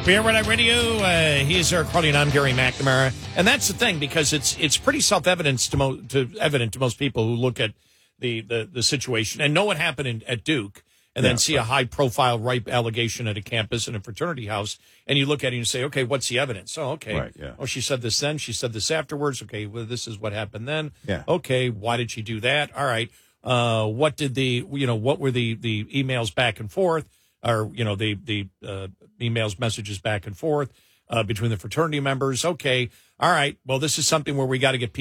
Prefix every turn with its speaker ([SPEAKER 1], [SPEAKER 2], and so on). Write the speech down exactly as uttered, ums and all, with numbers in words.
[SPEAKER 1] We are Red Eye Radio. Uh, he's Eric Harley, and I'm Gary McNamara. And that's the thing, because it's it's pretty self-evident to, mo- to evident to most people who look at the, the, the situation and know what happened in, at Duke, and yeah, then see right. a high-profile rape allegation at a campus and a fraternity house, and you look at it and you say, okay, what's the evidence? Oh, okay.
[SPEAKER 2] Right, yeah.
[SPEAKER 1] Oh, she said this then. She said this afterwards. Okay, well, this is what happened then.
[SPEAKER 2] Yeah.
[SPEAKER 1] Okay, why did she do that? All right. Uh, what did the, you know, what were the, the emails back and forth? Or, you know, the, the uh, emails, messages back and forth uh, between the fraternity members. Okay, all right, well, this is something where we got to get people